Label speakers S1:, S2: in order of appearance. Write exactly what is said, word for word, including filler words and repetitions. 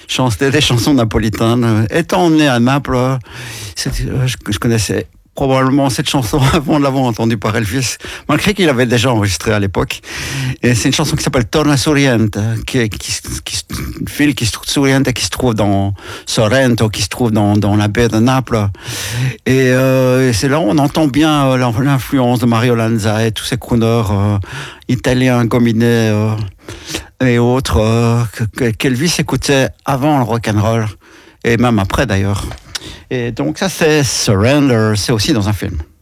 S1: chantait des chansons napolitaines. Étant né à Naples, je, je connaissais probablement cette chanson avant de l'avoir entendue par Elvis, malgré qu'il avait déjà enregistré à l'époque. Et c'est une chanson qui s'appelle Torna Sorrento, qui, qui, qui, une ville qui se trouve Sorrento, qui se trouve dans Sorrento, qui se trouve dans, dans la baie de Naples. Et, euh, et c'est là où on entend bien euh, l'influence de Mario Lanza et tous ces crooners euh, italiens, gominés euh, et autres euh, que, qu'Elvis écoutait avant le rock'n'roll et même après d'ailleurs. Et donc ça c'est Surrender, c'est aussi dans un film.